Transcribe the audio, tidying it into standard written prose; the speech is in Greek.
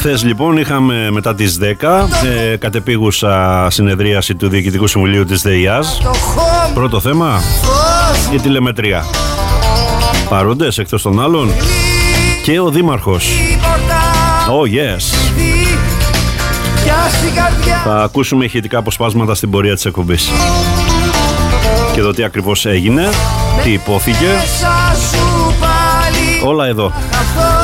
Χθες λοιπόν είχαμε μετά τις 10 κατεπίγουσα συνεδρίαση του Διοικητικού Συμβουλίου της ΔΕΙΑΣ. Πρώτο θέμα, η τηλεμετρία. Παρόντες εκτός των άλλων και ο Δήμαρχος. Oh yes. Θα ακούσουμε ηχητικά αποσπάσματα στην πορεία της εκπομπής. Και εδώ τι ακριβώς έγινε, τι υπόθηκε. Όλα εδώ.